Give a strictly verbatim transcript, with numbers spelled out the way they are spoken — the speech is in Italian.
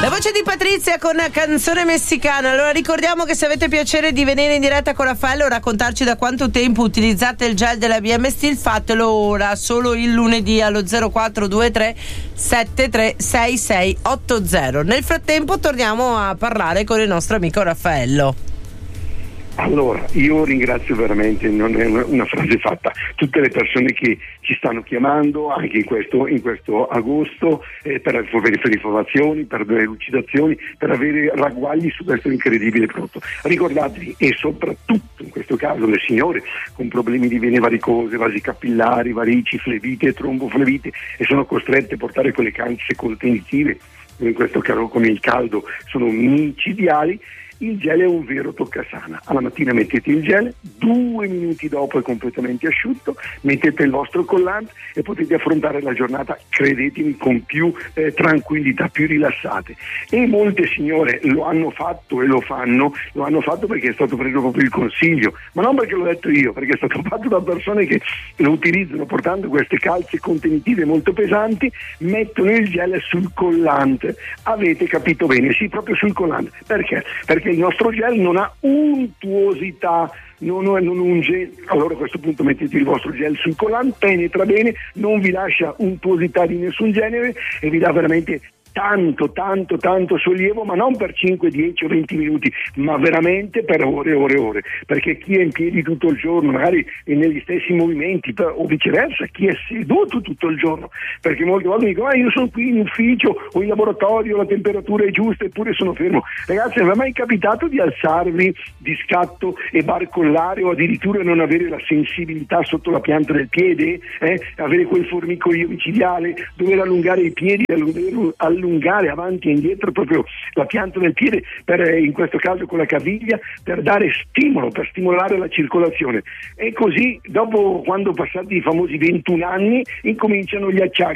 La voce di Patrizia con Canzone Messicana. Allora ricordiamo che se avete piacere di venire in diretta con Raffaello, raccontarci da quanto tempo utilizzate il gel della B M Steel, fatelo ora, solo il lunedì allo zero quattro due tre sette tre sei sei otto zero. Nel frattempo torniamo a parlare con il nostro amico Raffaello. Allora, io ringrazio veramente, non è una, una frase fatta, tutte le persone che ci stanno chiamando anche in questo, in questo agosto eh, per avere informazioni, per avere elucidazioni, per avere ragguagli su questo incredibile prodotto. Ricordatevi, e soprattutto in questo caso le signore con problemi di vene varicose, vasi capillari, varici, flebite e tromboflebite e sono costrette a portare quelle calze contenitive, in questo caso con il caldo sono micidiali. Il gel è un vero toccasana. Alla mattina mettete il gel, due minuti dopo è completamente asciutto, mettete il vostro collante e potete affrontare la giornata, credetemi, con più eh, tranquillità, più rilassate. E molte signore lo hanno fatto e lo fanno, lo hanno fatto perché è stato preso proprio il consiglio, ma non perché l'ho detto io, perché è stato fatto da persone che lo utilizzano portando queste calze contenitive molto pesanti, mettono il gel sul collante. Avete capito bene, sì, proprio sul collante. Perché? Perché il nostro gel non ha untuosità, non, non unge. Allora a questo punto mettete il vostro gel sul collante, penetra bene, non vi lascia untuosità di nessun genere e vi dà veramente tanto, tanto, tanto sollievo, ma non per cinque, dieci o venti minuti, ma veramente per ore e ore e ore, perché chi è in piedi tutto il giorno, magari negli stessi movimenti, o viceversa, chi è seduto tutto il giorno, perché molte volte mi dicono, ah, io sono qui in ufficio o in laboratorio, la temperatura è giusta, eppure sono fermo. Ragazzi, non è mai capitato di alzarvi di scatto e barcollare o addirittura non avere la sensibilità sotto la pianta del piede, eh? Avere quel formicolio micidiale, dover allungare i piedi, allungare allungare avanti e indietro proprio la pianta del piede, per, in questo caso con la caviglia, per dare stimolo, per stimolare la circolazione. E così dopo, quando passati i famosi ventuno anni, incominciano gli acciacchi.